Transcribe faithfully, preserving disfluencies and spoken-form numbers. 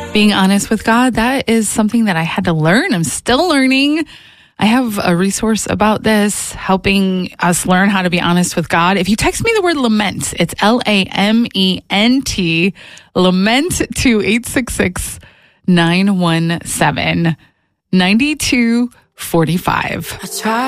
Being honest with God, that is something that I had to learn. I'm still learning. I have a resource about this, helping us learn how to be honest with God. If you text me the word lament, it's L A M E N T, lament to eight six six, nine one seven, nine two four five. I try